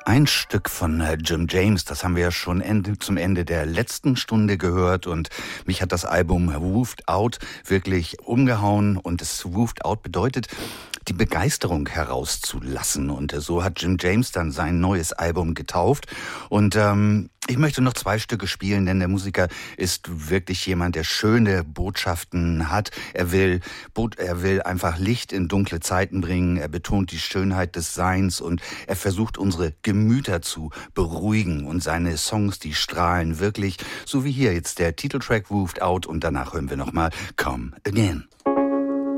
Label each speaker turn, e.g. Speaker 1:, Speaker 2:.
Speaker 1: Ein Stück von Jim James, das haben wir ja schon zum Ende der letzten Stunde gehört und mich hat das Album Woofed Out wirklich umgehauen und das Woofed Out bedeutet, die Begeisterung herauszulassen und so hat Jim James dann sein neues Album getauft und ich möchte noch 2 Stücke spielen, denn der Musiker ist wirklich jemand, der schöne Botschaften hat. Er will einfach Licht in dunkle Zeiten bringen. Er betont die Schönheit des Seins und er versucht unsere Gemüter zu beruhigen und seine Songs, die strahlen wirklich, so wie hier jetzt der Titeltrack Woofed Out und danach hören wir nochmal Come Again.